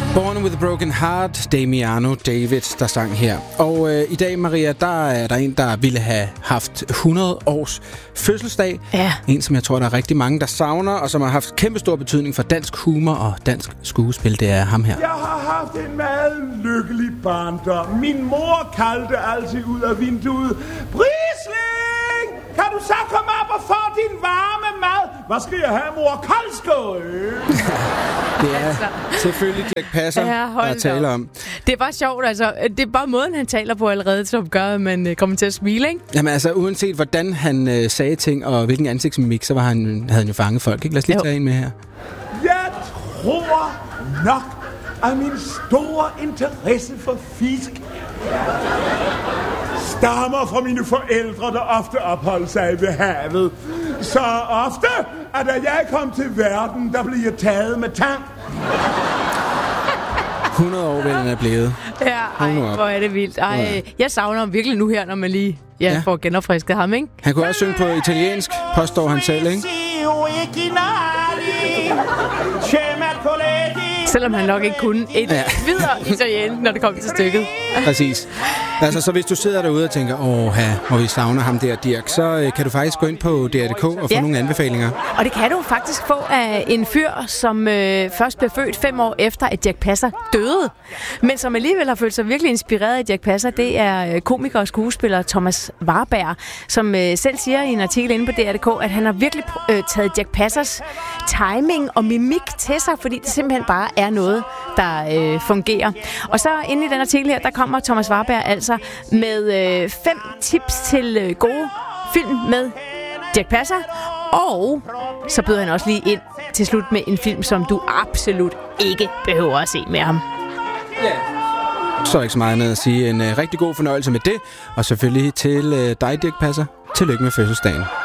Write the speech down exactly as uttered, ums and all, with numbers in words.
Born with a Broken Heart, Damiano David, der sang her. Og øh, i dag, Maria, der er der en, der ville have haft hundrede års fødselsdag. Ja. En, som jeg tror, der er rigtig mange, der savner, og som har haft kæmpe stor betydning for dansk humor og dansk skuespil. Det er ham her. Jeg har haft en meget lykkelig barndom. Min mor kaldte altid ud af vinduet: Brisling! Kan du så komme op og få din varme mad? Hvad skal jeg have, mor? Koldskål! Det er selvfølgelig Dirch Passer, Ja, der taler om. Det er bare sjovt, altså. Det er bare måden, han taler på allerede, som gør, at man kommer til at smile, ikke? Jamen altså, uanset hvordan han øh, sagde ting, og hvilken ansigtsmimik, så var han, havde han jo fanget folk, ikke? Lad os lige jo. tage en med her. Jeg tror nok, at min store interesse for fisk stammer fra mine forældre, der ofte opholdt sig ved havet. Så ofte, at da jeg kom til verden, der blev jeg taget med tang. hundrede år vel, han er blevet. Ja, ej, hvor er det vildt. Ej, jeg savner ham virkelig nu her, når man lige ja, ja. får genopfrisket ham, ikke? Han kunne også synge på italiensk, påstår han selv, ikke? Selvom han nok ikke kunne et ja. videre italiensk, når det kom til stykket. Præcis. Altså, så hvis du sidder derude og tænker, åh, ja, hvor vi savner ham der, Dirch, så øh, kan du faktisk gå ind på D R punktum d k og få ja. nogle anbefalinger. Og det kan du faktisk få af en fyr, som øh, først blev født fem år efter, at Dirch Passer døde. Men som alligevel har følt sig virkelig inspireret af Dirch Passer, det er komiker og skuespiller Thomas Warberg, som øh, selv siger i en artikel inde på D R punktum d k, at han har virkelig øh, taget Dirch Passers timing og mimik til sig, fordi det simpelthen bare er noget, der øh, fungerer. Og så inde i den artikel her, der kommer Thomas Warberg altså med øh, fem tips til øh, gode film med Dirch Passer, og så byder han også lige ind til slut med en film, som du absolut ikke behøver at se med ham. Ja. Så er ikke så meget andet at sige. En øh, rigtig god fornøjelse med det, og selvfølgelig til øh, dig, Dirch Passer. Tillykke med fødselsdagen.